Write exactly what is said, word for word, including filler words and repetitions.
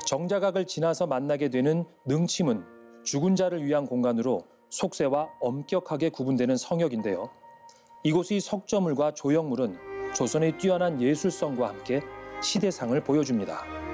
정자각을 지나서 만나게 되는 능침은 죽은 자를 위한 공간으로 속세와 엄격하게 구분되는 성역인데요. 이곳의 석저물과 조형물은 조선의 뛰어난 예술성과 함께 시대상을 보여줍니다.